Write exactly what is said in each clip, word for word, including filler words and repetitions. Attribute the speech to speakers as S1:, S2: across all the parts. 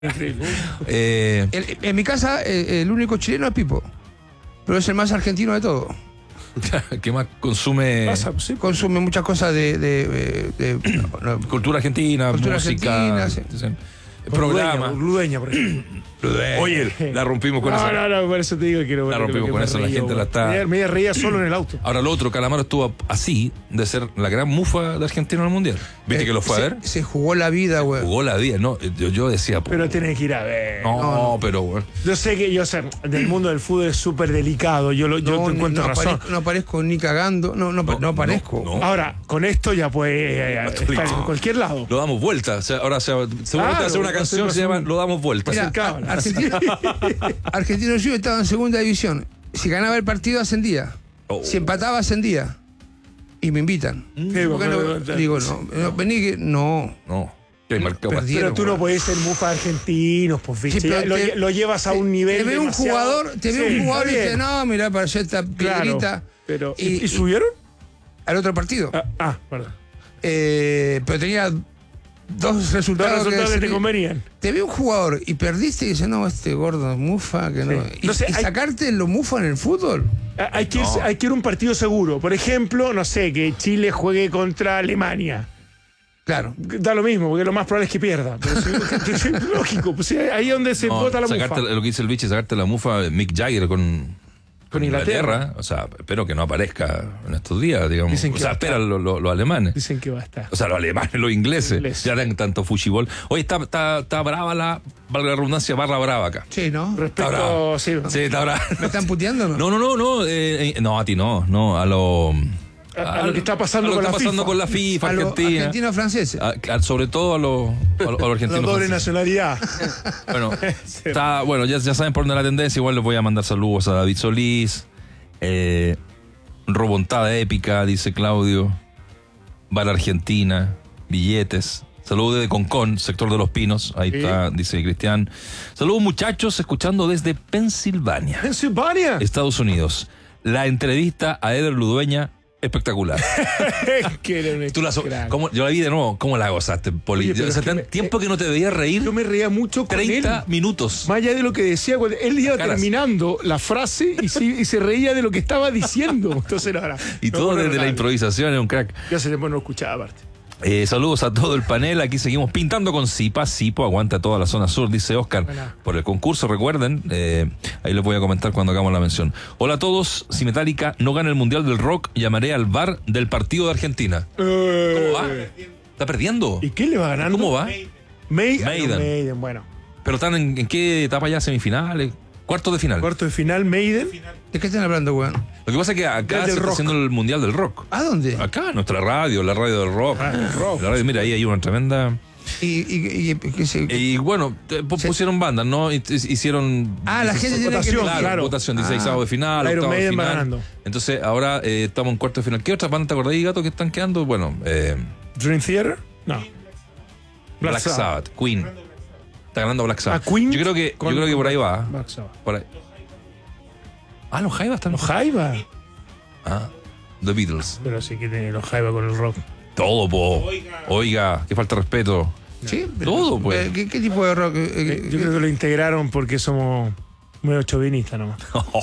S1: Increíble.
S2: Eh,
S3: El- en mi casa, eh, el único chileno es Pipo, pero es el más argentino de todo.
S2: ¿Qué más consume?
S1: Pasa, sí.
S3: Consume muchas cosas de, de- de- de- no, no,
S2: Cultura argentina,
S3: Cultura
S2: música,
S3: argentina, sí.
S2: sí. programa.
S1: Ludueña, por ejemplo.
S2: Oye, la rompimos con
S1: no,
S2: eso.
S1: No, no, por eso te digo que quiero ver.
S2: La rompimos
S1: que
S2: con
S1: me
S2: eso, la
S1: río,
S2: gente la
S1: güey.
S2: está-
S1: Me, me reía solo en el auto.
S2: Ahora lo otro, Calamaro estuvo así de ser la gran mufa de Argentina en el Mundial. ¿Viste
S3: eh,
S2: que lo fue
S3: se,
S2: a ver?
S3: Se jugó la vida, güey.
S2: Jugó la día, no, yo, yo decía,
S1: Pero tienes que ir a ver.
S2: no,
S3: no, no.
S2: pero bueno.
S1: Yo sé que yo sé, del mundo del fútbol es súper delicado. Yo, lo, yo
S3: No,
S1: te encuentro
S3: no
S1: razón.
S3: aparezco, no aparezco ni cagando. No, no, no,
S2: No,
S3: aparezco.
S2: no, no.
S1: Ahora, con esto ya puede estar en cualquier lado.
S2: Lo damos vuelta. O sea, ahora se va- seguramente va a hacer una
S1: va a
S2: canción que
S1: ser
S2: se llama
S1: un-
S2: Lo damos vuelta.
S3: Mira,
S1: acercaban.
S3: a- Argentina, Argentino Juniors estaba en segunda división. Si ganaba el partido, ascendía.
S2: Oh.
S3: Si empataba, ascendía. Y me invitan.
S1: Sí,
S3: ¿Por qué no?
S1: pero-
S3: Digo, no, no, vení que. No.
S2: No, que hay marcado
S3: Perdí.
S1: Pero tú no
S3: güey.
S1: podés ser mufa argentinos, pues, ¿viste?
S3: Sí, pero
S1: Ya lo,
S3: te-
S1: lo llevas a
S3: te-
S1: un nivel.
S3: Te ve un
S1: demasiado-
S3: jugador, te ve
S1: Sí,
S3: un jugador y
S1: está
S3: dice,
S1: bien.
S3: no, mira, para allá esta
S1: Claro,
S3: piedrita.
S1: pero, ¿y,
S3: y-
S1: y subieron?
S3: Al otro partido.
S1: Ah, ah, perdón.
S3: Eh, pero tenía dos
S1: Los
S3: resultados.
S1: resultados que te
S3: decir,
S1: convenían.
S3: te ve un jugador y perdiste y dices, no, este gordo es mufa, que no.
S1: Sí.
S3: Y,
S1: No sé,
S3: y
S1: hay-
S3: sacarte lo mufa en el fútbol.
S1: Ah, Hay que, irse-
S2: No.
S1: hay que ir a un partido seguro. Por ejemplo, no sé, que Chile juegue contra Alemania.
S3: Claro.
S1: Da lo mismo, porque lo más probable es que pierda. Pero sí, lógico, pues sí, ahí es donde se
S2: No,
S1: vota la
S2: sacarte,
S1: mufa.
S2: lo que dice el bicho, sacarte la mufa Mick Jagger con, con
S1: Inglaterra.
S2: Inglaterra. O sea, espero que no aparezca en estos días, digamos.
S1: Dicen
S2: O
S1: que
S2: sea,
S1: va a estar.
S2: esperan los, los- los alemanes.
S1: Dicen que va a estar.
S2: O sea, los alemanes, los ingleses.
S1: Ingleses.
S2: Ya dan tanto fuchibol. Hoy está, está, está brava la, valga la redundancia, barra brava acá.
S3: Sí, ¿no?
S2: Está bravo.
S1: Respecto, sí,
S2: Sí, está brava.
S3: ¿Me están puteando o no?
S2: No, no, no, no. eh, eh, no, a ti no. No, a lo.
S1: A- a lo que está pasando
S2: a lo
S1: con
S2: que
S1: la
S2: está pasando
S1: FIFA.
S2: con la FIFA,
S3: A los
S2: Argentina.
S3: argentinos franceses.
S2: A- a- sobre todo a los, a los, a los argentinos.
S1: La doble
S2: franceses.
S1: nacionalidad.
S2: Bueno, está, bueno ya, ya saben por dónde la tendencia. Igual les voy a mandar saludos a David Solís. Eh, Robontada épica, dice Claudio. Bar Argentina. Billetes. Saludos de Concón, sector de Los Pinos. Ahí
S1: Sí.
S2: está, dice Cristian. Saludos muchachos, escuchando desde Pensilvania,
S1: Pensilvania.
S2: Estados Unidos. La entrevista a Eder Ludueña, espectacular.
S1: Que era un
S2: Tú la so-
S1: crack.
S2: ¿cómo- yo la vi de nuevo. ¿Cómo la gozaste, Poli?
S1: Oye, pero
S2: O sea,
S1: es que
S2: tan-
S1: me-
S2: tiempo que no te veía reír.
S1: Yo me reía mucho con
S2: treinta
S1: él.
S2: minutos.
S1: Más allá de lo que decía, cuando él iba
S2: Caras.
S1: terminando la frase y, sí- y se reía de lo que estaba diciendo. Entonces, ahora.
S2: Y todo desde la improvisación, es un crack.
S1: Ya se le pone no escuchaba aparte.
S2: Eh, saludos a todo el panel. Aquí seguimos pintando con Zipa. Zipo aguanta toda la zona sur, dice Oscar.
S1: Buena.
S2: Por el concurso, recuerden. eh, ahí les voy a comentar cuando hagamos la mención. Hola a todos. Si Metallica no gana el Mundial del Rock, llamaré al V A R del partido de Argentina. ¿Cómo va? ¿Está perdiendo?
S1: ¿Y qué le va ganando?
S2: ¿Cómo va?
S1: May- ah, no,
S2: Maiden.
S1: Maiden, bueno.
S2: ¿Pero están en, en qué etapa ya? ¿Semifinales? ¿Cuartos de final?
S1: Cuarto de final, Maiden.
S3: ¿De qué están hablando, weón?
S2: Lo que pasa es que acá
S1: Del
S2: se está
S1: rock.
S2: haciendo el Mundial del Rock.
S3: ¿A dónde?
S2: Acá, nuestra radio, la radio del rock.
S1: Ah, el rock.
S2: La radio, mira, ahí hay una tremenda...
S3: Y, y, y- que se-
S2: Y bueno, te- pu-
S3: Se-
S2: pusieron bandas, ¿no? Y- y- Hicieron.
S3: Ah, la gente tiene que...
S1: votación,
S2: Claro,
S1: claro.
S2: votación, dieciséis
S3: Ah.
S2: de final,
S1: Iron
S2: octavos de
S1: Maiden va
S2: final.
S1: ganando.
S2: Entonces, ahora eh, estamos en cuarto de final. ¿Qué otras bandas te acordás, gato, que están quedando? Bueno, eh,
S1: Dream Theater. No.
S2: Black, Sabbath, Queen. Está ganando Black Sabbath.
S1: Ah, Queen
S2: Yo creo que,
S1: con-
S2: yo creo que por ahí va.
S1: Black Sabbath.
S2: Por ahí. Ah, los Jaivas están.
S1: Los Jaiba.
S2: Ah, The Beatles.
S1: Pero sí que tiene los Jaiba con el rock.
S2: Todo, po. Oiga, qué falta de respeto.
S3: Sí, pero-
S2: Todo, pues.
S3: eh, ¿Qué, qué tipo de rock? Eh,
S1: Eh,
S3: eh,
S1: Yo creo que lo integraron porque somos medio chauvinistas nomás.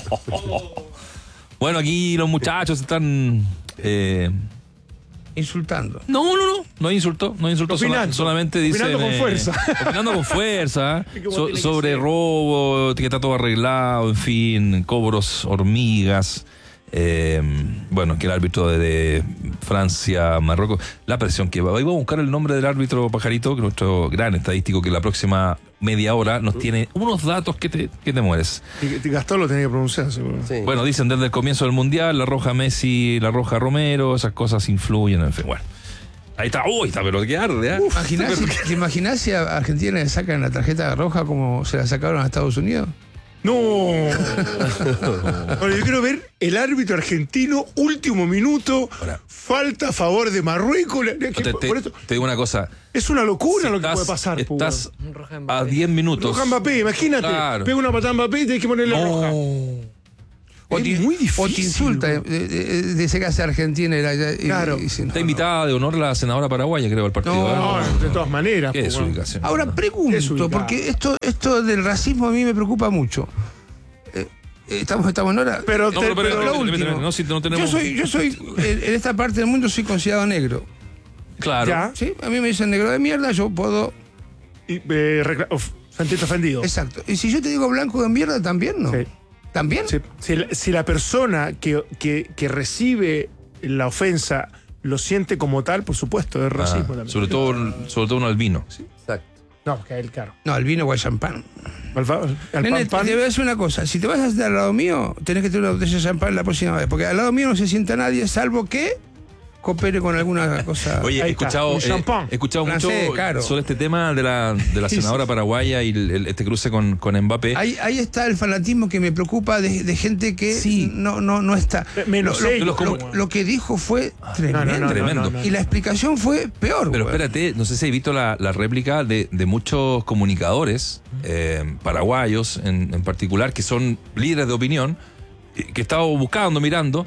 S2: Bueno, aquí los muchachos están. eh,
S3: Insultando.
S2: No, no, no, no insultó, no insultó, sola-
S1: Opinando.
S2: solamente dice...
S1: Opinando con fuerza.
S2: Opinando con fuerza,
S1: Y como
S2: so-
S1: tiene que
S2: sobre
S1: ser.
S2: robo, que está todo arreglado, en fin, cobros hormigas, eh, bueno, que el árbitro de, de Francia, Marruecos, la presión que va. Hoy voy a buscar el nombre del árbitro Pajarito, que es nuestro gran estadístico, que la próxima media hora nos tiene unos datos que te, que te mueres.
S1: Y y Gastón lo tenía que pronunciar, seguro.
S4: Sí.
S2: Bueno, dicen desde el comienzo del Mundial, la roja Messi, la roja Romero, esas cosas influyen, en fin, bueno. Ahí está, uy, está, pero que arde, ¿eh?
S3: ¿Imaginás, si- ¿Te imaginás si a Argentina le sacan la tarjeta roja como se la sacaron a Estados Unidos?
S1: No. Bueno, yo quiero ver el árbitro argentino, último minuto,
S2: Ahora.
S1: falta a favor de Marruecos. le- le-
S2: Te,
S1: por
S2: te-
S1: esto-
S2: te digo una cosa.
S1: es una locura
S2: Si
S1: lo que
S2: estás-
S1: puede pasar. po,
S2: Estás
S1: weón.
S2: a diez minutos.
S1: Roja Mbappé, imagínate.
S2: Claro.
S1: Pega una patada a Mbappé y tenés que ponerle roja.
S2: No.
S3: O
S1: Es
S3: te,
S1: muy difícil,
S3: o te insulta,
S1: bro.
S3: de- de- de- dice que hace Argentina. Y, la- y-
S1: Claro.
S3: y dice, no,
S2: Está
S3: no.
S2: invitada de honor la senadora paraguaya, creo, al partido.
S3: No,
S2: ¿eh?
S1: No, de todas maneras.
S2: ¿Qué
S1: pues, bueno.
S2: desubicación?
S3: Ahora
S1: Es
S3: pregunto,
S1: ubicado.
S3: porque esto, esto del racismo a mí me preocupa mucho. Eh, eh, estamos, estamos en hora.
S1: Pero,
S2: No,
S1: te-
S2: pero, pero,
S1: pero-
S3: lo
S2: pero,
S3: último.
S2: pero, no, si no tenemos...
S3: Yo soy, yo soy, en, en esta parte del mundo soy considerado negro.
S2: Claro.
S1: Ya.
S3: ¿Sí? A mí me dicen negro de mierda, yo puedo.
S1: y, eh, recla- uf, sentirte ofendido.
S3: Exacto. Y si yo te digo blanco de mierda, también no.
S1: Sí.
S3: ¿También?
S1: Sí. Si, la, si la persona que, que, que recibe la ofensa lo siente como tal, por supuesto, es
S2: Ah,
S1: racismo también.
S2: sobre todo, sobre todo un albino.
S4: Exacto.
S1: No, que el caro.
S3: No, el vino o el champán.
S1: Al, fa- al
S3: Nene,
S1: pan, pan.
S3: te voy a decir una cosa. Si te vas a sentar al lado mío, tenés que tener una botella de champán la próxima vez. Porque al lado mío no se sienta nadie, salvo que coopere con alguna cosa.
S2: Oye, he
S1: Ahí está,
S2: escuchado,
S1: un
S2: eh,
S1: champán.
S2: he escuchado mucho
S3: Francés, caro.
S2: sobre este tema de la, de la senadora paraguaya y el- el- este cruce con, con Mbappé.
S3: Ahí, ahí está el fanatismo que me preocupa de, de gente que
S2: Sí.
S3: no, no, no está.
S1: Menos
S3: lo,
S1: ellos,
S3: lo-
S1: como-
S3: lo- lo que dijo fue tremendo.
S1: no, no, no,
S2: Tremendo.
S1: no, no, no.
S3: Y la explicación fue peor.
S2: Pero
S3: güey.
S2: espérate, no sé si he visto la, la réplica de, de muchos comunicadores eh, paraguayos en, en particular, que son líderes de opinión, eh, que estaba buscando, mirando,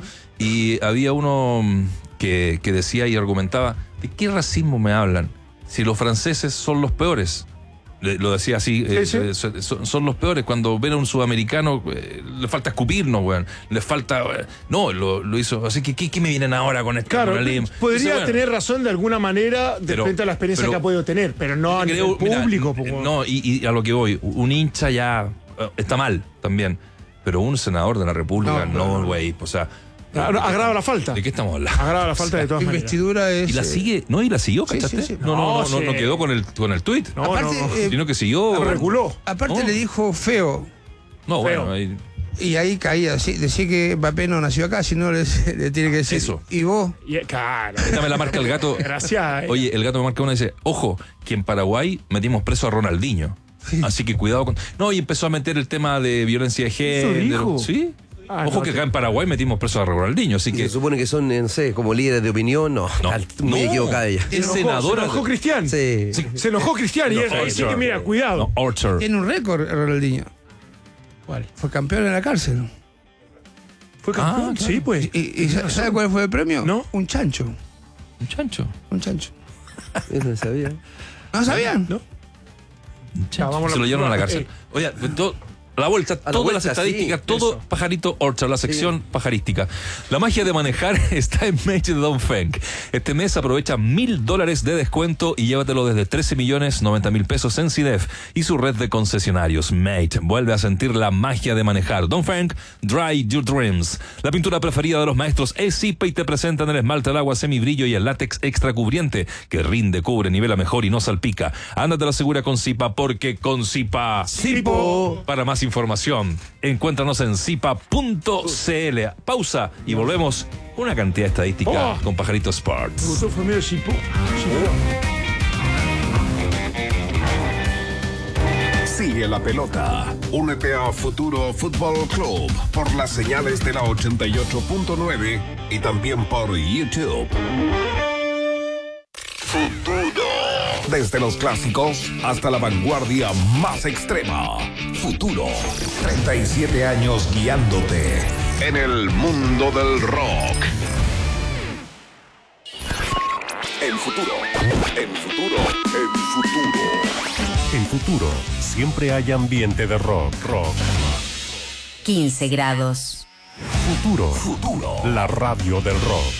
S2: y había uno mm, que, que decía y argumentaba, ¿de qué racismo me hablan? Si los franceses son los peores. Le- Lo decía así, eh,
S1: Sí, sí.
S2: eh, son, son- son los peores. Cuando ven a un sudamericano, eh, le falta escupirnos, weón. Le falta. eh, no, lo, lo hizo. Así que, ¿qué, qué me vienen ahora con este
S1: Claro,
S2: moralismo?
S1: podría
S2: Entonces, bueno,
S1: tener razón de alguna manera de
S2: Pero-
S1: frente a la experiencia
S2: pero-
S1: que ha podido tener, pero no a
S2: creo,
S1: nivel
S2: mira,
S1: público.
S2: n-
S1: pues,
S2: no, y, y a lo que voy, un hincha ya eh, está mal también. Pero un senador de la República,
S1: No, no,
S2: no,
S1: no.
S2: güey. O sea.
S1: Agra- agrava la falta.
S2: ¿De qué estamos hablando?
S1: Agrava la falta de todas maneras.
S3: Investidura es.
S2: Y la
S3: eh,
S2: sigue, no, y la siguió,
S3: Sí,
S2: ¿cachaste?
S3: sí, sí.
S2: No, no, no,
S1: No,
S2: no, no
S1: sí.
S2: quedó con el, con el tuit.
S1: No,
S3: Aparte,
S1: no, no.
S3: eh,
S2: Sino que siguió.
S1: Reculó.
S3: Aparte
S2: No.
S3: le dijo feo.
S2: No, bueno,
S1: Feo.
S2: ahí-
S3: Y ahí caía. Sí, decía que Mbappé no nació acá, sino le, le tiene que decir.
S2: Eso.
S3: Y vos.
S1: Y, claro.
S2: esta me la marca el gato.
S1: Gracias. eh.
S2: Oye, el gato me marca una y dice, ojo, que en Paraguay metimos preso a Ronaldinho. Así que cuidado con. No, y empezó a meter el tema de violencia de
S1: ¿Eso
S2: género.
S1: dijo?
S2: Sí.
S1: Ah,
S2: Ojo
S1: no,
S2: que
S1: te-
S2: acá en Paraguay metimos preso a Ronaldinho, así
S4: Y
S2: que.
S4: se supone que son, no sé, como líderes de opinión, no.
S2: No.
S4: Está muy
S2: No.
S4: equivocada ella.
S1: Se
S2: Es
S1: enojó,
S2: senadora
S1: Se enojó
S2: de-
S1: Cristian.
S4: Sí.
S1: Se enojó Cristian y
S2: No,
S1: él ahí sí que, mira, cuidado.
S2: No, Archer.
S3: Tiene un récord, Ronaldinho.
S1: ¿Cuál?
S3: Fue campeón en la cárcel.
S1: ¿Fue campeón?
S2: Ah, claro.
S1: Sí, pues.
S3: ¿Y, y sabe cuál fue el premio?
S1: ¿No?
S3: Un chancho.
S2: Un chancho.
S3: Un chancho.
S4: Eso no sabía.
S3: ¿No sabían?
S1: ¿No?
S2: Un
S1: Ya, vamos a
S2: Se
S1: la
S2: lo llevaron a la
S1: cultura.
S2: cárcel. Oye, todo- a la vuelta,
S4: la
S2: todas
S4: vuelta,
S2: las estadísticas,
S4: sí,
S2: todo
S1: eso.
S2: pajarito Orchard, la sección pajarística. La magia de manejar está en Mate de Dongfeng. Este mes aprovecha mil dólares de descuento y llévatelo desde trece millones noventa mil pesos en C I D E F y su red de concesionarios. Mate vuelve a sentir la magia de manejar. Dongfeng, Dry Your Dreams. La pintura preferida de los maestros es Zipa y te presentan el esmalte al agua semibrillo y el látex extra cubriente que rinde, cubre, nivela mejor y no salpica. Ándate a la segura con Zipa porque con Zipa
S1: Zipo.
S2: para más información, encuéntranos en zipa punto c l. Pausa y volvemos con una cantidad de estadística
S1: Oh.
S2: con Pajarito
S1: Me
S2: Sports.
S1: gustó, fue medio chipó.
S5: Sigue la pelota. Únete a Futuro Fútbol Club por las señales de la ochenta y ocho punto nueve y también por YouTube. Futuro. Desde los clásicos hasta la vanguardia más extrema. Futuro. treinta y siete años guiándote en el mundo del rock. El futuro. El futuro. El futuro.
S6: En Futuro siempre hay ambiente de rock, rock.
S7: quince grados.
S6: Futuro,
S5: Futuro.
S6: la radio del rock.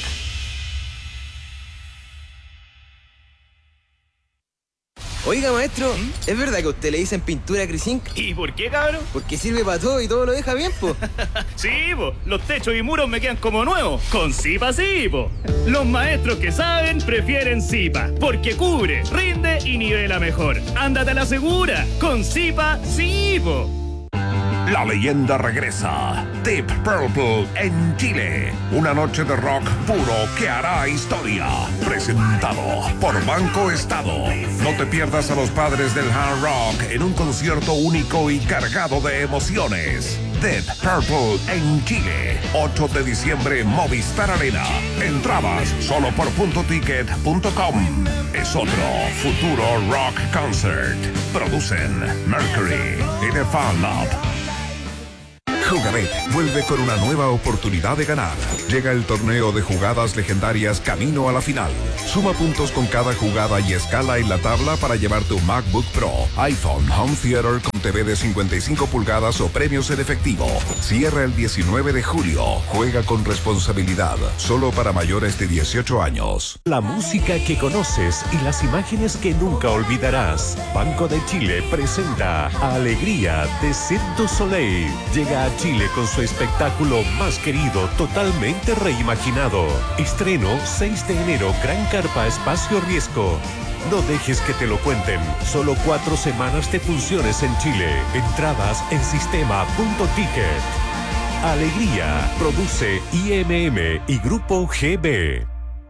S8: Oiga, maestro, ¿es verdad que a usted le dicen pintura Crisink?
S9: ¿Y por qué, cabrón?
S8: Porque sirve para todo y todo lo deja bien, po.
S9: Sí, po, los techos y muros me quedan como nuevos. Con Zipa sí, po. Los maestros que saben prefieren Zipa, porque cubre, rinde y nivela mejor. Ándate a la segura. Con Zipa sí, po.
S5: La leyenda regresa. Deep Purple en Chile. Una noche de rock puro que hará historia. Presentado por Banco Estado. No te pierdas a los padres del hard rock en un concierto único y cargado de emociones. Deep Purple en Chile. ocho de diciembre, Movistar Arena. Entradas solo por punto ticket punto com. Es otro Futuro Rock Concert. Producen Mercury y The Fan Lab. Jugabet vuelve con una nueva oportunidad de ganar. Llega el torneo de jugadas legendarias camino a la final. Suma puntos con cada jugada y escala en la tabla para llevar tu MacBook Pro, iPhone, Home Theater con T V de cincuenta y cinco pulgadas o premios en efectivo. Cierra el diecinueve de julio. Juega con responsabilidad. Solo para mayores de dieciocho años.
S6: La música que conoces y las imágenes que nunca olvidarás. Banco de Chile presenta Alegría de Cirque du Soleil. Llega a Chile con su espectáculo más querido, totalmente reimaginado. Estreno seis de enero, Gran Carpa Espacio Riesgo. No dejes que te lo cuenten. Solo cuatro semanas de funciones en Chile. Entradas en sistema punto ticket. Alegría. Produce I M M y Grupo G B.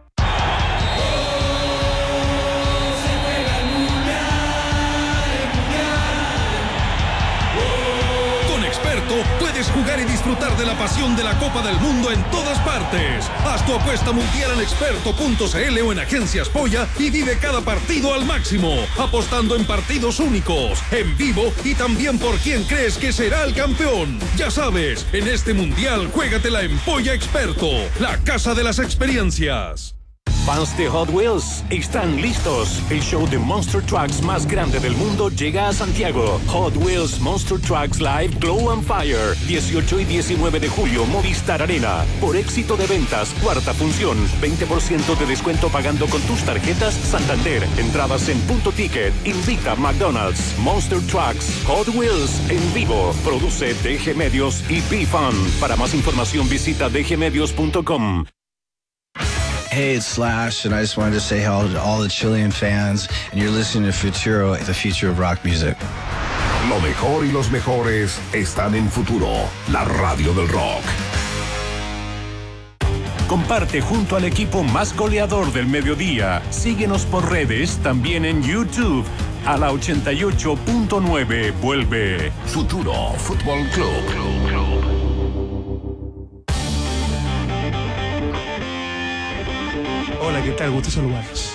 S10: Puedes jugar y disfrutar de la pasión de la Copa del Mundo en todas partes. Haz tu apuesta mundial en experto punto c l o en Agencias Polla y vive cada partido al máximo, apostando en partidos únicos, en vivo y también por quién crees que será el campeón. Ya sabes, en este mundial juégatela en Polla Experto, la casa de las experiencias.
S6: Fans de Hot Wheels, están listos. El show de Monster Trucks más grande del mundo llega a Santiago. Hot Wheels Monster Trucks Live Glow on Fire. dieciocho y diecinueve de julio, Movistar Arena. Por éxito de ventas, cuarta función. veinte por ciento de descuento pagando con tus tarjetas Santander. Entradas en Punto Ticket. Invita McDonald's. Monster Trucks Hot Wheels en vivo. Produce D G Medios y B-Fun. Para más información visita d g medios punto com.
S11: Hey, it's Slash, and I just wanted to say hello to all the Chilean fans, and you're listening to Futuro, the future of rock music.
S5: Lo mejor y los mejores están en Futuro, la radio del rock.
S6: Comparte junto al equipo más goleador del mediodía. Síguenos por redes, también en YouTube. A la ochenta y ocho punto nueve vuelve
S5: Futuro Fútbol Club. Club, Club.
S1: Hola, ¿qué tal? Gusto saludarlos.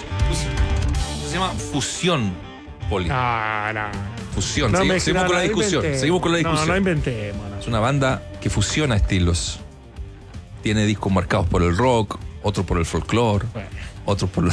S2: Se llama Fusión, Poli.
S1: Ah, no.
S2: Fusión.
S1: No
S2: Segui-
S1: me-
S2: seguimos
S1: no,
S2: con la
S1: no
S2: discusión.
S1: inventé.
S2: Seguimos con la
S1: No,
S2: discusión.
S1: no inventemos. no.
S2: Es una banda que fusiona estilos. Tiene discos marcados por el rock, otros por el folclore,
S1: Bueno.
S2: otros por los...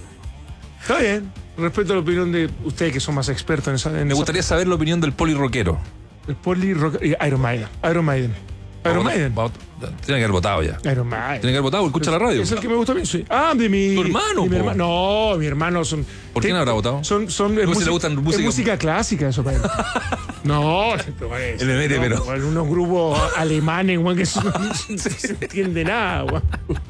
S1: Está bien. Respeto la opinión de ustedes que son más expertos en esa. En
S2: Me
S1: esa-
S2: gustaría saber la opinión del poli rockero.
S1: El poli rock. y Iron Maiden. Iron Maiden. Iron Maiden.
S2: Va- va- Tiene que haber votado ya.
S1: Iron Maiden.
S2: Tiene que haber votado, escucha la radio.
S1: Es el que me gusta a mí. Sí. Ah, de mi.
S2: ¿Tu hermano,
S1: de mi
S2: po?
S1: hermano. No, mi hermano son.
S2: ¿Por qué no habrá votado?
S1: Son, son, es,
S2: ¿Cómo si
S1: música,
S2: le gustan
S1: es
S2: música-
S1: música clásica, eso para él. No, esto es.
S2: El Emere,
S1: no,
S2: pero-
S1: bueno, unos grupos alemanes, güey, que eso no, no se entiende nada, güey.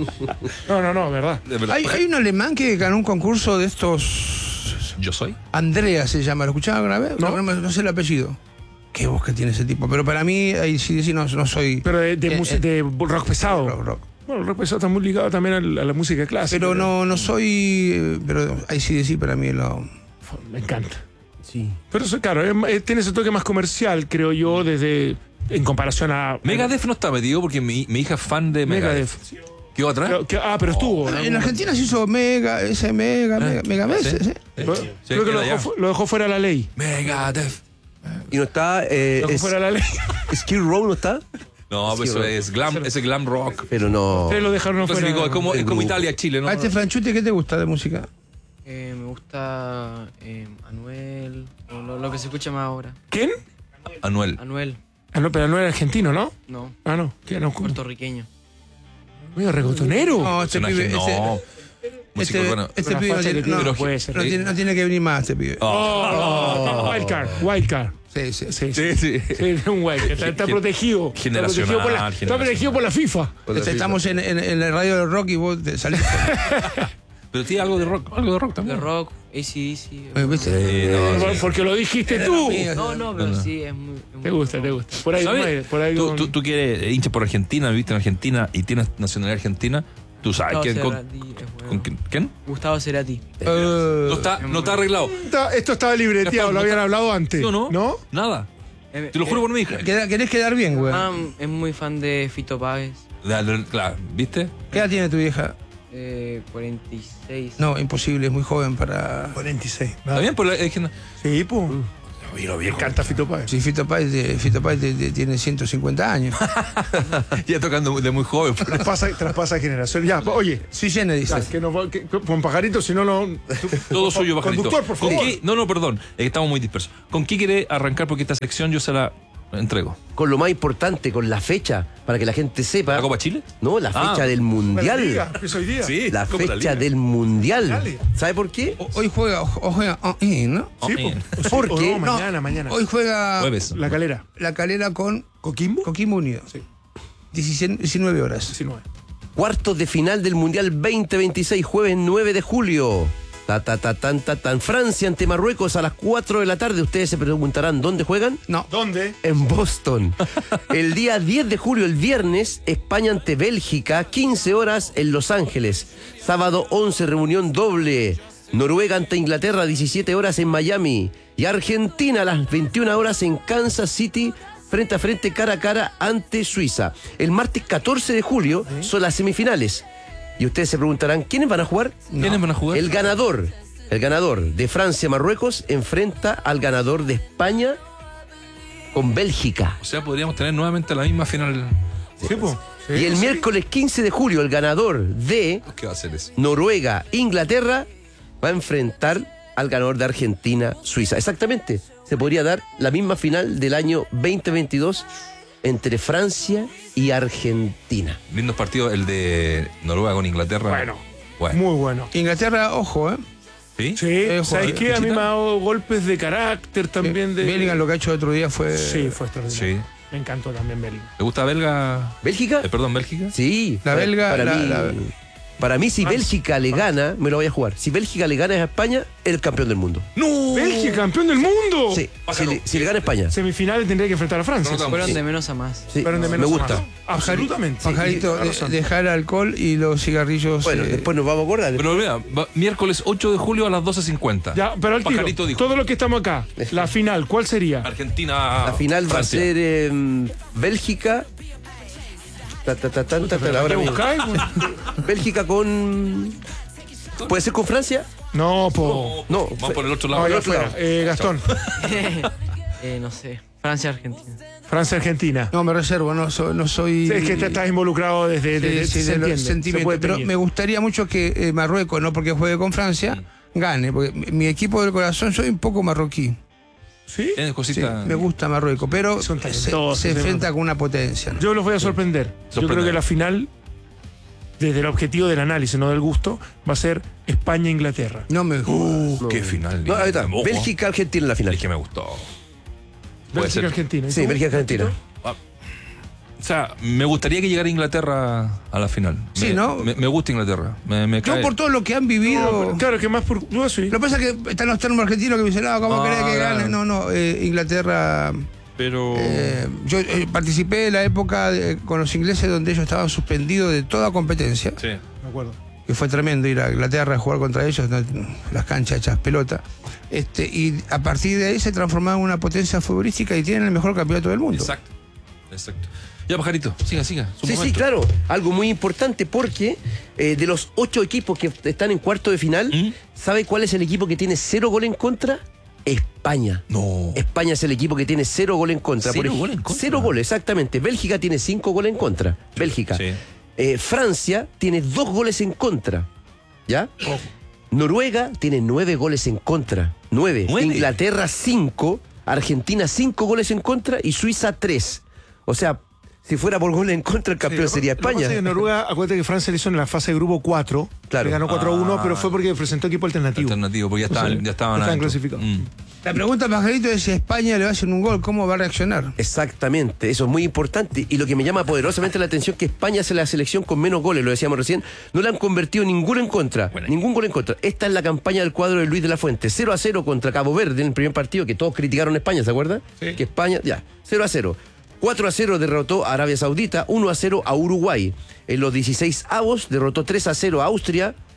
S1: No, no, no, verdad.
S2: De verdad.
S3: Hay, hay un alemán que ganó un concurso de estos.
S2: ¿Yo soy?
S3: Andrea se llama. ¿Lo escuchaba alguna vez?
S1: No.
S3: No, no, no sé el apellido. Qué voz que tiene ese tipo. Pero para mí, ahí sí, sí, no, no soy.
S1: Pero de, de,
S3: Eh,
S1: música-
S3: eh,
S1: de rock pesado.
S3: rock, rock.
S1: Bueno, el rock pesado está muy ligado también al- a la música clásica.
S3: Pero no, no soy. eh, Pero ahí sí, sí, para mí lo.
S1: Me encanta.
S4: Sí.
S1: Pero eso, claro, es- es- tiene ese toque más comercial, creo yo, desde. En comparación a.
S2: Megadeth no está metido porque mi, mi hija es fan de Megadeth.
S1: Megadeth.
S2: ¿Qué otra?
S1: Pero que- ah, pero estuvo. ¿no?
S3: En Argentina se hizo Mega, ese Mega, Mega, Mega
S2: ¿sí?
S3: Vez, ¿sí?
S1: Creo
S2: Sí,
S1: creo que lo
S2: queda
S1: dejó,
S2: allá.
S1: fu- lo dejó fuera de la ley.
S2: Megadeth.
S4: Y no está. Eh,
S1: Lo dejó
S4: es-
S1: fuera de la ley.
S4: Skid Row no está.
S2: No, pues eso es glam, ese glam rock.
S4: Pero no.
S1: Ustedes lo dejaron fuera.
S2: Clasificó, es como, es como
S4: grupo.
S2: Italia, Chile, ¿no?
S3: A este Franchute, ¿qué te gusta de música?
S12: Eh, me gusta eh, Anuel, o lo, lo que se escucha más ahora.
S1: ¿Quién?
S2: Anuel.
S12: Anuel,
S1: Ah, no, pero no era argentino, ¿no?
S12: no,
S1: Ah, no. ¿Qué? No,
S12: puertorriqueño.
S1: medio regotonero.
S3: No, este
S2: Personaje,
S3: pibe.
S2: no.
S3: Este,
S2: Músico,
S3: este,
S2: bueno.
S3: este
S1: Una
S3: pibe no
S1: facha
S3: tiene,
S1: que tiene,
S3: no,
S1: no puede ser.
S3: no tiene- no tiene que venir más, este pibe.
S1: Oh, no, Wildcard, Wildcard.
S3: Sí, sí.
S1: Sí,
S2: Sí, sí.
S1: Sí, es un Wildcard. Está, está
S2: Gen-
S1: protegido. Está
S2: generacional,
S1: protegido por la, está
S2: generacional.
S1: protegido por la FIFA.
S3: Este, estamos en, en, en la radio del rock y vos te saliste.
S2: Pero tiene algo de rock, algo de rock
S12: De
S2: también.
S12: rock, A C D C.
S3: Eh, ¿viste?
S2: Sí, no,
S1: Por-
S2: sí.
S1: Porque lo dijiste
S3: Era
S1: tú.
S3: la mía.
S12: No, no, pero
S2: No, no.
S12: sí, es muy... es muy
S1: Te gusta,
S12: rock.
S1: te gusta. Por ahí,
S2: ¿Sabes?
S1: por ahí
S2: Tú,
S1: con-
S2: tú, tú que eres hincha por Argentina, viviste en Argentina y tienes nacionalidad argentina, tú sabes
S12: Gustavo
S2: quién, con,
S12: Cerati es bueno.
S2: con quién. ¿Quién?
S12: Gustavo Cerati.
S3: Eh,
S2: No está, no está arreglado.
S1: Esto, esto estaba libreteado, lo habían hablado antes.
S2: ¿Sí o no?
S1: ¿No?
S2: Nada.
S12: Eh,
S2: Te lo juro
S12: eh,
S2: por mi hija.
S3: queda- ¿Querés quedar bien, güey?
S12: ah, es muy fan de Fito Páez.
S2: Dale, Claro, ¿viste?
S3: ¿Qué edad tiene tu vieja?
S12: Eh, cuarenta y seis.
S3: No, imposible, es muy joven para.
S1: cuarenta y seis.
S2: ¿Está bien? Pues la- es que no-
S1: Sí, pues.
S2: Y lo
S1: Me
S2: viejo.
S1: encanta Fito Páez.
S3: Sí, Fito Páez, de- Fito Páez de- de- tiene ciento cincuenta años.
S2: Ya tocando de muy joven.
S1: Traspasa, traspasa generación. Ya, oye.
S3: Sí, llena, dice.
S1: Ya, que nos va- que- con Pajarito, si no, no.
S2: Todo suyo, Pajarito.
S1: Conductor, por
S2: ¿Con
S1: favor.
S2: qué? No, no, perdón. Es que estamos muy dispersos. ¿Con qué quiere arrancar? Porque esta sección yo se la entrego.
S4: Con lo más importante, con la fecha, para que la gente sepa.
S2: ¿La Copa Chile?
S4: No, la fecha
S2: Ah.
S4: del Mundial.
S1: La Liga, que es hoy día.
S2: Sí,
S4: La
S2: Copa de la
S4: fecha
S2: Liga.
S4: del Mundial.
S1: Dale.
S4: ¿Sabe por qué?
S3: O- Hoy juega, o, o juega, oh, eh, ¿no?
S1: Sí,
S2: Oh,
S1: po. Sí,
S4: ¿Por
S1: o
S4: qué?
S1: no, mañana, mañana.
S3: Hoy juega
S2: Jueves.
S1: La Calera.
S3: la Calera con
S1: ¿Coquimbo?
S3: Coquimbo Unido.
S1: Sí.
S3: diecinueve horas.
S1: diecinueve.
S4: Cuartos de final del Mundial veinte veintiséis, jueves nueve de julio. Ta, ta, ta, tan, ta, tan. Francia ante Marruecos a las cuatro de la tarde. Ustedes se preguntarán, ¿dónde juegan?
S3: No.
S1: ¿Dónde?
S4: En Boston. El día diez de julio, el viernes, España ante Bélgica, quince horas en Los Ángeles. Sábado once, reunión doble. Noruega ante Inglaterra, diecisiete horas en Miami. Y Argentina a las veintiuna horas en Kansas City, frente a frente, cara a cara ante Suiza. El martes catorce de julio son las semifinales. Y ustedes se preguntarán, ¿quiénes van a jugar?
S2: ¿Quiénes van a jugar?
S4: El ganador, el ganador de Francia-Marruecos enfrenta al ganador de España con Bélgica.
S2: O sea, podríamos tener nuevamente la misma final.
S1: Sí, po. Sí,
S4: Y el
S1: sí.
S4: miércoles quince de julio, el ganador de
S2: ¿Qué va a hacer eso?
S4: Noruega-Inglaterra va a enfrentar al ganador de Argentina-Suiza. Exactamente. Se podría dar la misma final del año veinte veintidós entre Francia y Argentina.
S2: Lindos partidos, el de Noruega con Inglaterra.
S1: Bueno,
S2: Bueno.
S1: muy bueno.
S3: Inglaterra, ojo, ¿eh?
S2: ¿Sí?
S1: Sí,
S3: Eh,
S1: ¿sabes
S3: joder,
S1: qué? A mí
S2: ¿Cachita?
S1: me ha dado golpes de carácter también. de
S3: Bellingham lo que ha hecho el otro día fue...
S1: Sí, fue extraordinario.
S2: Sí.
S1: Me encantó también Bellingham.
S2: ¿Te gusta Belga?
S4: ¿Bélgica?
S2: Eh, perdón, Bélgica.
S4: Sí.
S3: La
S4: para-
S3: belga,
S4: Para,
S3: la-
S4: mí,
S3: la-
S4: para mí, si
S1: Francia,
S4: Bélgica le gana, me lo voy a jugar. Si Bélgica le gana a España, es el campeón del mundo.
S2: ¡No!
S1: ¡Bélgica, campeón del mundo!
S4: Sí. Si le, si le gana a España.
S1: Semifinales tendría que enfrentar a Francia.
S2: No, no,
S12: Fueron
S2: Sí.
S12: de menos a más.
S4: Sí.
S1: Fueron de
S4: Me
S1: menos a
S4: gusta.
S1: más. Absolutamente.
S3: Pajarito,
S1: Sí,
S3: de-
S1: razón.
S3: dejar alcohol y los cigarrillos.
S4: Bueno,
S3: eh,
S4: después nos vamos a acordar.
S2: Pero mira, va- miércoles ocho de julio a las doce cincuenta.
S1: Ya, pero al tiro,
S2: Pajarito dijo.
S1: todo lo que estamos acá, la final, ¿cuál sería?
S2: Argentina.
S4: La final va a
S2: Francia.
S4: ser eh, Bélgica. Ta, ta, ta, tan, ta, ta, ahora
S1: ¿Qué
S4: mismo.
S1: buscáis, güey?
S4: Bélgica con. ¿Puede ser con Francia?
S1: No, po.
S4: No,
S2: Vamos por el otro
S1: No,
S2: lado.
S1: ya
S4: otro
S1: fuera.
S4: lado.
S1: Eh, Gastón,
S12: Eh, no sé. Francia-Argentina.
S1: Francia-Argentina.
S3: No, me reservo, no, so- no soy...
S1: Es que te estás involucrado desde...
S3: Sí,
S1: desde
S3: sí,
S1: se
S3: de los
S1: entiende, se
S3: sentimientos,
S1: puede
S3: pero
S1: teñir.
S3: me gustaría mucho que eh, Marruecos, no porque juegue con Francia, gane, porque mi, mi equipo del corazón soy un poco marroquí.
S1: ¿Sí?
S2: Tienes
S3: Sí,
S2: cositas.
S3: me gusta Marruecos, pero
S1: Son
S3: se,
S1: talentosos,
S3: se
S1: sí,
S3: enfrenta con una potencia, ¿no?
S1: Yo los voy a sorprender. Yo
S2: Sorprender.
S1: creo que la final, desde el objetivo del análisis, no del gusto, va a ser España-Inglaterra.
S3: No me
S2: Uh, qué final.
S4: No, ahí está.
S2: Ojo.
S4: Bélgica-Argentina en la final.
S2: Es que me gustó. Puede ser.
S1: Bélgica-Argentina. ¿Y
S4: Sí,
S1: tú?
S4: Bélgica-Argentina.
S2: O sea, me gustaría que llegara Inglaterra a la final.
S3: Sí,
S2: Me-
S3: ¿no?
S2: Me, me gusta Inglaterra. Me, me
S3: Yo
S2: cae.
S3: por todo lo que han vivido...
S1: No, pero claro, que más por... Yo sí.
S3: Lo que pasa es que están los termos argentinos que me dicen, no, ¿cómo
S2: Ah,
S3: querés que
S2: claro.
S3: gane? No, no, eh, Inglaterra...
S2: Pero.
S3: eh, yo eh, participé en la época de- con los ingleses donde ellos estaban suspendidos de toda competencia.
S2: Sí.
S1: Me acuerdo.
S3: Que fue tremendo ir a Inglaterra a jugar contra ellos, no, las canchas hechas pelota. Este, y a partir de ahí se transformaron en una potencia futbolística y tienen el mejor campeonato del mundo.
S2: Exacto. Exacto. Ya, Pajarito, siga, siga. su
S4: Sí, sí,
S2: momento.
S4: claro. Algo muy importante porque eh, de los ocho equipos que están en cuarto de final,
S2: ¿Mm?
S4: ¿sabe cuál es el equipo que tiene cero gol en contra? España.
S2: No.
S4: España es el equipo que tiene cero gol en contra.
S2: ¿Cero
S4: ej-
S2: gol en contra?
S4: Cero goles, exactamente. Bélgica tiene cinco goles en contra. Bélgica.
S2: Sí.
S4: Eh, Francia tiene dos goles en contra. ¿Ya? Noruega tiene nueve goles en contra. Nueve.
S2: ¿Nueve?
S4: Inglaterra cinco. Argentina cinco goles en contra y Suiza tres. O sea, si fuera por goles en contra, el campeón
S1: Sí,
S4: sería
S1: lo que pasa
S4: España.
S1: es que Noruega, acuérdate que Francia le hizo en la fase de grupo cuatro.
S4: Claro.
S1: Le ganó cuatro a uno,
S2: Ah.
S1: pero fue porque presentó equipo alternativo.
S2: Alternativo, porque ya estaban,
S1: O sea,
S2: ya estaban,
S1: estaban
S2: adentro.
S1: clasificados.
S2: Mm.
S3: La pregunta, Pajarito, es si a España le hacen un gol, ¿cómo va a reaccionar?
S4: Exactamente, eso es muy importante. Y lo que me llama poderosamente la atención es que España es la selección con menos goles, lo decíamos recién. No le han convertido ninguno en contra.
S2: Bueno.
S4: Ningún gol en contra. Esta es la campaña del cuadro de Luis de la Fuente. cero a cero contra Cabo Verde en el primer partido, que todos criticaron a España, ¿se acuerdan?
S1: Sí.
S4: Que España, ya, cero a cero. cuatro a cero derrotó a Arabia Saudita, uno a cero a Uruguay. En los dieciséis avos derrotó tres a cero a Austria.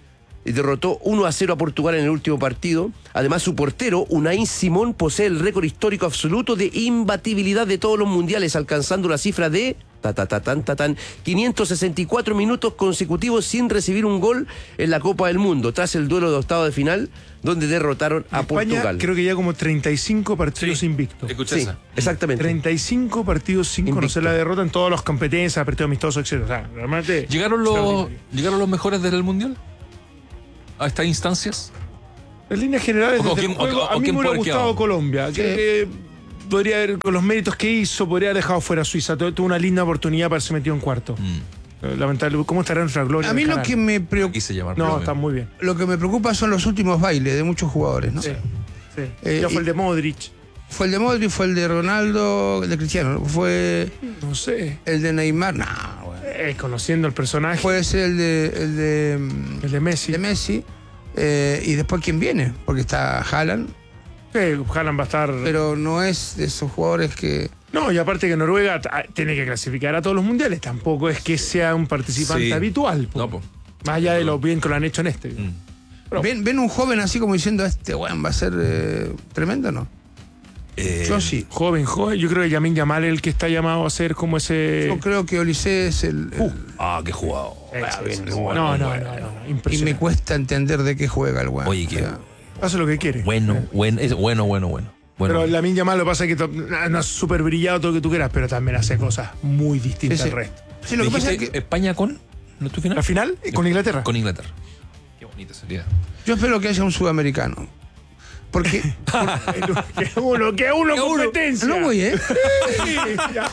S4: derrotó uno a cero a Portugal en el último partido. Además, su portero, Unai Simón, posee el récord histórico absoluto de imbatibilidad de todos los mundiales, alcanzando la cifra de ta, ta, ta, tan, ta, tan, quinientos sesenta y cuatro minutos consecutivos sin recibir un gol en la Copa del Mundo, tras el duelo de octavo de final, donde derrotaron a
S1: España,
S4: Portugal.
S1: Creo que ya como treinta y cinco partidos
S2: Sí,
S1: invictos.
S2: escuché
S4: Sí,
S2: esa.
S4: exactamente.
S1: treinta y cinco partidos sin
S4: Invicto.
S1: conocer la derrota en todas las competencias, partidos amistosos, etcétera. O sea, realmente.
S2: ¿Llegaron los,
S1: extraordinario.
S2: ¿Llegaron los mejores desde el Mundial? ¿A estas instancias?
S1: En líneas generales,
S2: O- o
S1: desde el
S2: quién-
S1: juego,
S2: o- o
S1: a mí
S2: quién
S1: me hubiera
S2: puede haber
S1: gustado
S2: quedado.
S1: Colombia. Creo que podría haber, con los méritos que hizo, podría haber dejado fuera a Suiza. Tu- Tuvo una linda oportunidad para haberse metido en cuarto. Eh, Lamentable. ¿Cómo estará nuestra gloria?
S3: A mí
S1: del
S3: lo
S1: canal?
S3: que me preocupa,
S2: Quise llamar.
S1: No,
S2: pero-
S1: está muy bien.
S3: lo que me preocupa son los últimos bailes de muchos jugadores, ¿no?
S1: Sí. sí.
S3: Eh,
S1: ya fue
S3: y-
S1: el de Modric.
S3: Fue el de Modric, fue el de Ronaldo, el de Cristiano, fue
S1: No sé.
S3: el de Neymar, no, bueno.
S1: Eh, conociendo el personaje.
S3: Puede ser el de el de, mm,
S1: el de Messi.
S3: de Messi. Eh, y después quién viene, porque está Haaland,
S1: Sí, Haaland va a estar.
S3: pero no es de esos jugadores que.
S1: No, y aparte que Noruega ah, tiene que clasificar a todos los mundiales. Tampoco es que sea un participante
S2: Sí.
S1: habitual. po.
S2: No, po.
S1: Más allá de lo bien que lo han hecho en este.
S2: Mm.
S1: Pero-
S3: ¿Ven, ven un joven así como diciendo, este weón va a ser eh, tremendo, ¿no?
S2: Eh,
S3: Yo sí.
S1: Joven, joven. Yo creo que Yamin Yamal es el que está llamado a ser como ese.
S3: Yo creo que Olise es el. el-
S2: Ah, qué jugado.
S1: Eh,
S3: Ah, bien,
S1: no,
S3: bueno,
S1: no, no,
S2: bueno.
S1: no, no,
S3: y
S1: impresionante.
S3: me cuesta entender de qué juega el weón.
S2: Oye, qué
S3: O sea,
S1: Hace lo que quiere.
S2: bueno, bueno, es bueno, bueno, bueno. bueno.
S1: Pero Lamin Yamal lo que pasa es que to- no es súper brillado todo lo que tú quieras, pero también hace cosas muy distintas
S3: Sí, sí.
S1: al resto.
S3: sí, lo que pasa es
S2: ¿Dijiste
S3: que
S2: España con? ¿No es tu final?
S1: La final eh, con Inglaterra.
S2: Con Inglaterra. Qué bonita sería.
S3: yo espero que haya un sudamericano. Porque.
S1: que uno, que uno competencia.
S3: no voy, ¿eh?
S1: Sí, ya.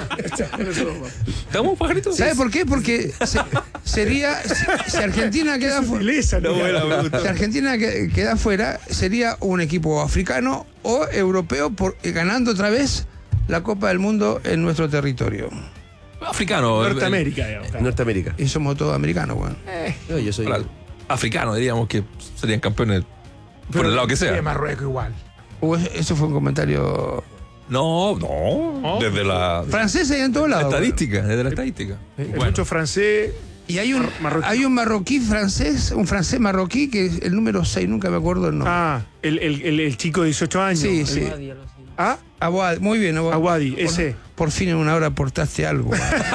S2: ¿Estamos, pajarito?
S3: ¿Sabe por qué? Porque se- sería. Si, si Argentina queda fuera.
S1: Sutileza, ¿no?
S3: Si Argentina que- queda fuera, sería un equipo africano o europeo por, eh, ganando otra vez la Copa del Mundo en nuestro territorio.
S2: Africano. el-
S1: Norteamérica, digamos.
S4: En Norteamérica.
S3: Y somos todos americanos, weón.
S4: No, yo soy.
S2: el- africano, diríamos que serían campeones por el lado que
S1: Sí,
S2: sea.
S1: Marruecos igual.
S3: O es- eso fue un comentario.
S2: No, no. Desde la
S3: Francés hay en todos lados. weón.
S2: estadística, desde la estadística.
S1: Hay
S2: Bueno,
S1: mucho francés.
S3: Y hay un,
S1: Marroquí.
S3: hay un marroquí francés, un francés marroquí que es el número seis, nunca me acuerdo el nombre.
S1: Ah, el, el, el, el chico de dieciocho años.
S3: sí,
S1: El-
S3: sí.
S1: Ah,
S3: Aguad, muy bien, Aguad.
S1: Aguadi,
S3: Por-
S1: ese.
S3: Por fin en una hora aportaste algo.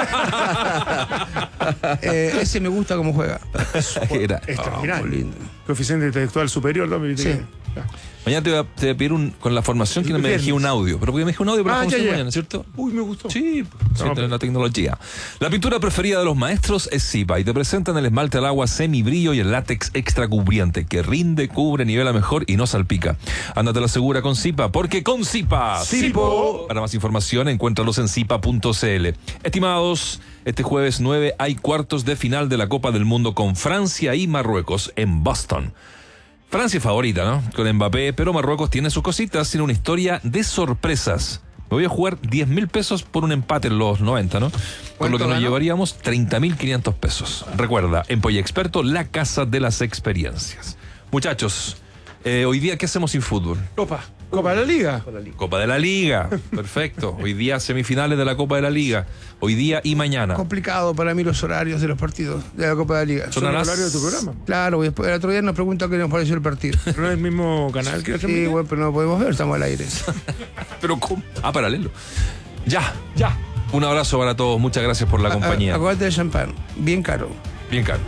S3: Eh, ese me gusta cómo juega.
S2: era.
S1: extraordinario.
S3: Muy lindo.
S1: Coeficiente intelectual superior, ¿no?
S3: Sí.
S1: Ya.
S2: Mañana te voy, a, te voy a pedir un, con la formación que
S1: El
S2: me dejé
S1: viernes.
S2: un audio. Pero porque me dejé un audio para
S1: Ah,
S2: la formación
S1: ya, ya.
S2: mañana, ¿cierto?
S1: Uy, me gustó.
S2: Sí, sí,
S1: No,
S2: la- la tecnología. La pintura preferida de los maestros es Zipa y te presentan el esmalte al agua semibrillo y el látex extra cubriente que rinde, cubre, nivela mejor y no salpica. Ándate la segura con Zipa, porque con Zipa.
S1: Zipo.
S2: Para más información, encuéntralos en zipa punto cl. Estimados, este jueves nueve hay cuartos de final de la Copa del Mundo con Francia y Marruecos en Boston. Francia es favorita, ¿no? Con Mbappé, pero Marruecos tiene sus cositas, tiene una historia de sorpresas. Me voy a jugar diez mil pesos por un empate en los noventa, ¿no? Por lo que nos
S3: ganó?
S2: llevaríamos treinta mil quinientos pesos. Recuerda, en Polla Experto, la casa de las experiencias. Muchachos, eh, hoy día, ¿qué hacemos sin fútbol?
S1: Copa. Copa de la Liga.
S2: Copa de la Liga. Perfecto. Hoy día semifinales de la Copa de la Liga. Hoy día y mañana.
S3: Complicado para mí los horarios de los partidos de la Copa de la Liga.
S2: Son
S1: ¿Son
S2: a
S1: el
S2: las-
S1: horario de tu programa?
S3: Claro, y después el otro día nos preguntó qué nos pareció el partido.
S1: ¿Pero no es el mismo canal que la
S3: Sí,
S1: transmite?
S3: bueno, pero no lo podemos ver, estamos al aire.
S2: Pero ¿cómo? Ah, paralelo. Ya.
S1: Ya.
S2: Un abrazo para todos. Muchas gracias por la compañía.
S3: Acuérdate del champán, bien caro.
S2: Bien, Carlos.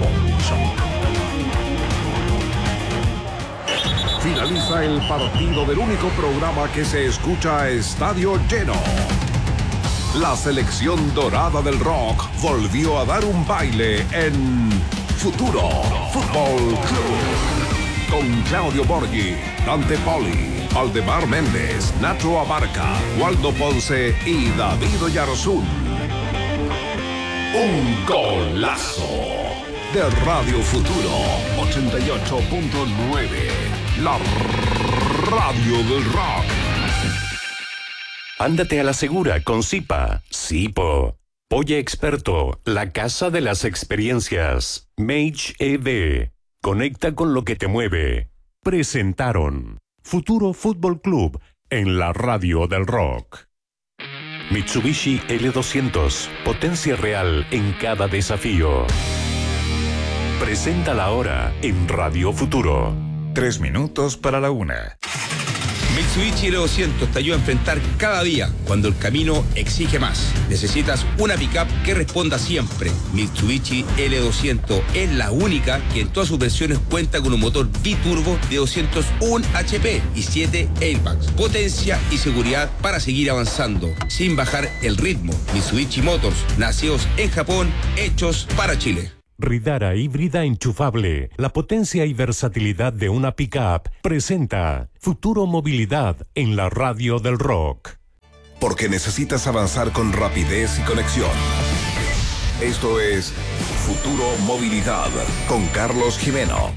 S5: Finaliza el partido del único programa que se escucha a estadio lleno. La selección dorada del rock volvió a dar un baile en Futuro Fútbol Club. Con Claudio Borghi, Dante Poli, Aldemar Méndez, Nacho Abarca, Waldo Ponce y David Oyarzún. Un golazo de Radio Futuro ochenta y ocho punto nueve. La radio del rock.
S6: Ándate a la segura con Zipa. Zipo. Polla Experto, la casa de las experiencias. Mage E D. Conecta con lo que te mueve. Presentaron Futuro Fútbol Club en la radio del rock. Mitsubishi L doscientos. Potencia real en cada desafío. presenta la hora en Radio Futuro.
S5: Tres minutos para la una.
S13: Mitsubishi L doscientos te ayuda a enfrentar cada día cuando el camino exige más. Necesitas una pickup que responda siempre. Mitsubishi L doscientos es la única que en todas sus versiones cuenta con un motor biturbo de doscientos uno H P y siete airbags. Potencia y seguridad para seguir avanzando sin bajar el ritmo. Mitsubishi Motors, nacidos en Japón, hechos para Chile.
S6: Ridara híbrida enchufable, la potencia y versatilidad de una pickup, presenta Futuro Movilidad en la radio del rock.
S5: Porque necesitas avanzar con rapidez y conexión. Esto es Futuro Movilidad con Carlos Jimeno.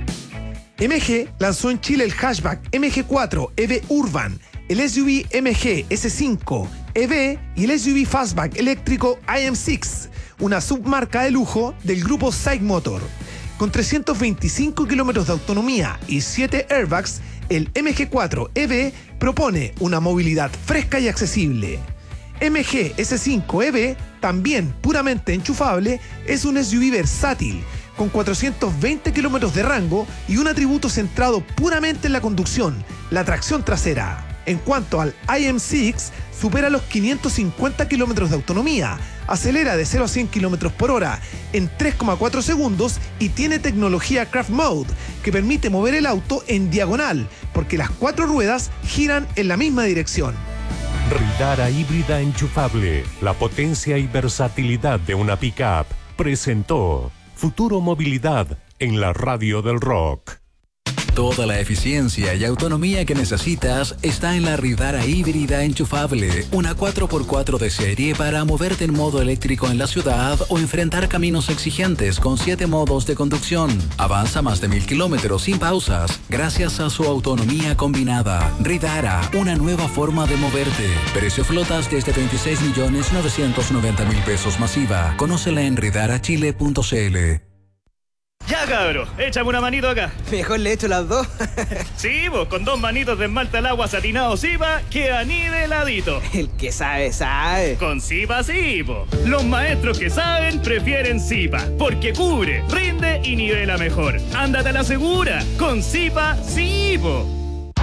S1: M G lanzó en Chile el hatchback M G cuatro E V Urban, el S U V M G S cinco E V y el S U V Fastback eléctrico I M seis, una submarca de lujo del grupo SAIC Motor. Con trescientos veinticinco kilómetros de autonomía y siete airbags, el M G cuatro E V propone una movilidad fresca y accesible. M G S cinco E V, también puramente enchufable, es un S U V versátil, con cuatrocientos veinte kilómetros de rango y un atributo centrado puramente en la conducción, la tracción trasera. En cuanto al I M seis, supera los quinientos cincuenta kilómetros de autonomía, acelera de cero a cien kilómetros por hora en tres coma cuatro segundos y tiene tecnología Craft Mode, que permite mover el auto en diagonal, porque las cuatro ruedas giran en la misma dirección.
S6: Ridara híbrida enchufable, la potencia y versatilidad de una pickup, presentó Futuro Movilidad en la radio del rock.
S14: Toda la eficiencia y autonomía que necesitas está en la Ridara híbrida enchufable, una cuatro por cuatro de serie para moverte en modo eléctrico en la ciudad o enfrentar caminos exigentes con siete modos de conducción. Avanza más de mil kilómetros sin pausas gracias a su autonomía combinada. Ridara, una nueva forma de moverte. Precio flotas desde veintiséis millones novecientos noventa mil pesos masiva. Conócela en ridara chile punto c l.
S9: Ya, cabro, échame una manito acá.
S8: Mejor le echo las dos.
S9: Sí, vos, con dos manitos de esmalta al agua satinado Zipa, queda niveladito.
S8: El que sabe, sabe.
S9: Con Zipa sí, po. Los maestros que saben prefieren Zipa, porque cubre, rinde y nivela mejor. Ándate a la segura. Con Zipa sí, po.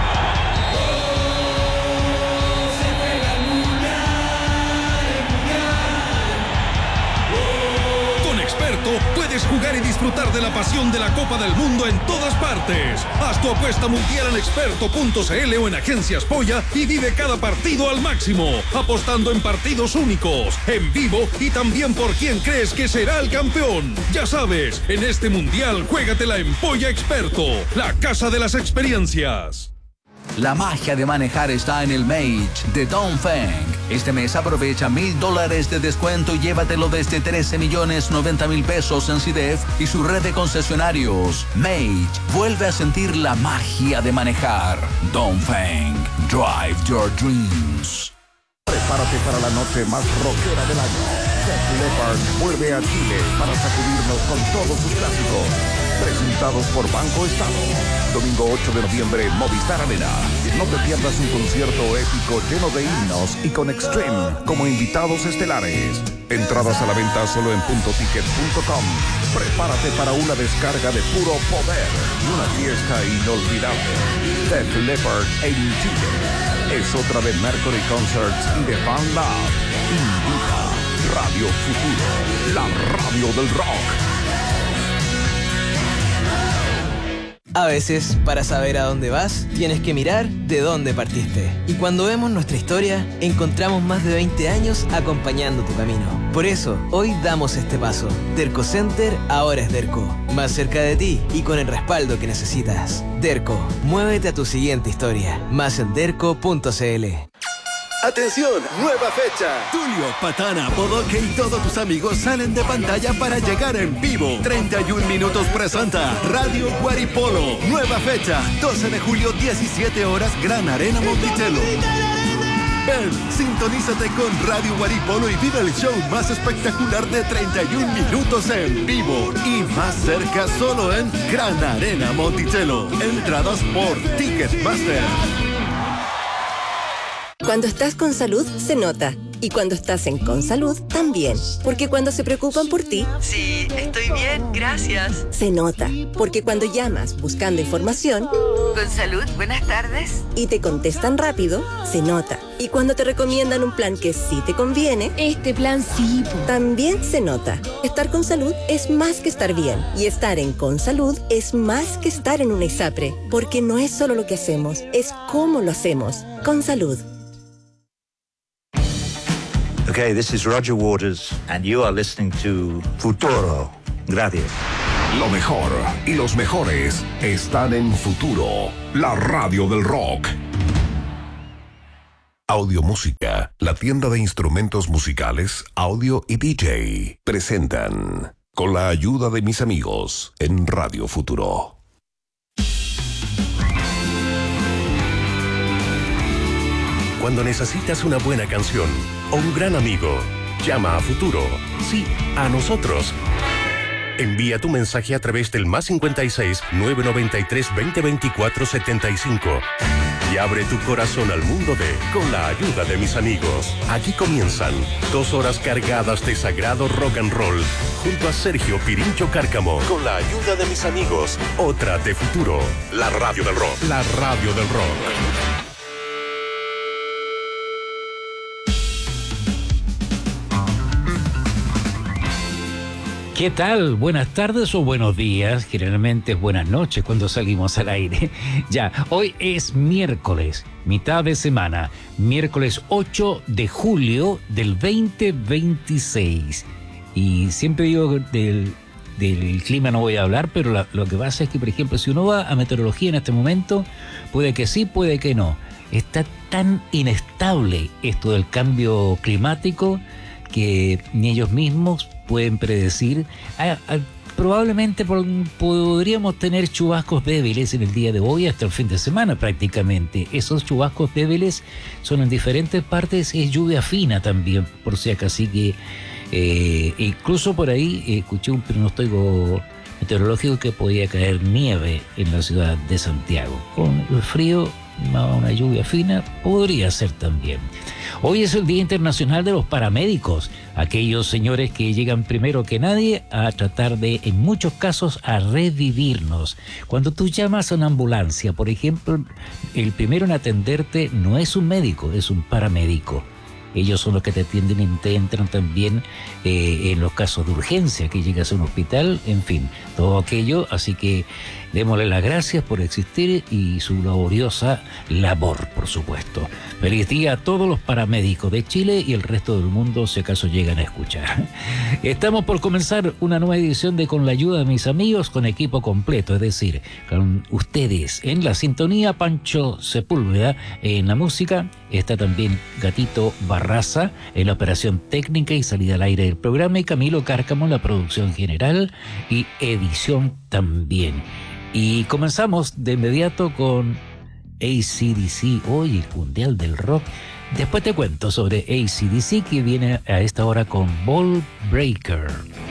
S10: Puedes jugar y disfrutar de la pasión de la Copa del Mundo en todas partes. Haz tu apuesta mundial en experto punto c l o en Agencias Polla y vive cada partido al máximo, apostando en partidos únicos, en vivo y también por quién crees que será el campeón. Ya sabes, en este mundial juégatela en Polla Experto, la casa de las experiencias.
S14: La magia de manejar está en el Mage de Dongfeng. Este mes aprovecha mil dólares de descuento y llévatelo desde trece millones noventa mil pesos en C I D E F y su red de concesionarios. Mage vuelve a sentir la magia de manejar. Dongfeng, drive your dreams.
S5: Prepárate para la noche más rockera del año. Def Leppard vuelve a Chile para sacudirnos con todos sus clásicos. Presentados por Banco Estado. Domingo ocho de noviembre, Movistar Arena. No te pierdas un concierto épico lleno de himnos y con Extreme como invitados estelares. Entradas a la venta solo en punto ticket punto com. Prepárate para una descarga de puro poder y una fiesta inolvidable. Def Leppard en Chile. Es otra de Mercury Concerts y de Fan Lab. Invita Radio Futuro, la radio del rock.
S8: A veces, para saber a dónde vas, tienes que mirar de dónde partiste. Y cuando vemos nuestra historia, encontramos más de veinte años acompañando tu camino. Por eso, hoy damos este paso. Derco Center ahora es Derco. Más cerca de ti y con el respaldo que necesitas. Derco, muévete a tu siguiente historia. Más en derco punto c l.
S15: ¡Atención! ¡Nueva fecha! Tulio, Patana, Bodoque y todos tus amigos salen de pantalla para llegar en vivo. treinta y un minutos presenta Radio Guaripolo. Nueva fecha, doce de julio, diecisiete horas, Gran Arena Monticello. Ven, sintonízate con Radio Guaripolo y vive el show más espectacular de treinta y un minutos en vivo. Y más cerca solo en Gran Arena Monticello. Entradas por Ticketmaster.
S16: Cuando estás con salud, se nota. Y cuando estás en Consalud, también. Porque cuando se preocupan por ti...
S17: Sí, estoy bien, gracias.
S16: Se nota. Porque cuando llamas buscando información...
S17: Consalud, buenas tardes.
S16: Y te contestan rápido, se nota. Y cuando te recomiendan un plan que sí te conviene...
S18: Este plan sí, po.
S16: También se nota. Estar con salud es más que estar bien. Y estar en Consalud es más que estar en una ISAPRE. Porque no es solo lo que hacemos, es cómo lo hacemos. Consalud.
S19: Okay, this is Roger Waters, and you are listening to Futuro. Gracias.
S5: Lo mejor y los mejores están en Futuro, la radio del rock. Audio Música, la tienda de instrumentos musicales, audio y D J, presentan con la ayuda de mis amigos en Radio Futuro.
S20: Cuando necesitas una buena canción o un gran amigo, llama a Futuro. Sí, a nosotros. Envía tu mensaje a través del más cincuenta y seis, nueve noventa y tres, veinte veinticuatro, setenta y cinco y abre tu corazón al mundo de Con la ayuda de mis amigos. Aquí comienzan dos horas cargadas de sagrado rock and roll junto a Sergio Pirincho Cárcamo. Con la ayuda de mis amigos, otra de Futuro, la radio del rock. La radio del rock.
S21: ¿Qué tal? Buenas tardes o buenos días. Generalmente es buenas noches cuando salimos al aire. Ya, hoy es miércoles, mitad de semana. Miércoles ocho de julio del veinte veintiséis. Y siempre digo del, del clima no voy a hablar, pero la, lo que pasa es que, por ejemplo, si uno va a meteorología en este momento, puede que sí, puede que no. Está tan inestable esto del cambio climático que ni ellos mismos pueden predecir. Ah, ah, probablemente por, podríamos tener chubascos débiles en el día de hoy hasta el fin de semana prácticamente. Esos chubascos débiles son en diferentes partes, es lluvia fina también, por si acaso. Así que eh, incluso por ahí eh, escuché un pronóstico meteorológico que podía caer nieve en la ciudad de Santiago. Con el frío, una lluvia fina podría ser también. Hoy es el Día Internacional de los Paramédicos, aquellos señores que llegan primero que nadie a tratar de, en muchos casos, a revivirnos. Cuando tú llamas a una ambulancia, por ejemplo, el primero en atenderte no es un médico, es un paramédico. Ellos son los que te atienden y te entran también eh, en los casos de urgencia, que llegas a un hospital, en fin, todo aquello. Así que démosle las gracias por existir y su laboriosa labor, por supuesto. Feliz día a todos los paramédicos de Chile y el resto del mundo, si acaso llegan a escuchar. Estamos por comenzar una nueva edición de Con la ayuda de mis amigos, con equipo completo, es decir, con ustedes en la sintonía, Pancho Sepúlveda en la música, está también Gatito Barraza en la operación técnica y salida al aire del programa, y Camilo Cárcamo en la producción general y edición también. Y comenzamos de inmediato con A C D C, hoy el mundial del rock. Después te cuento sobre A C D C, que viene a esta hora con Ball Breaker.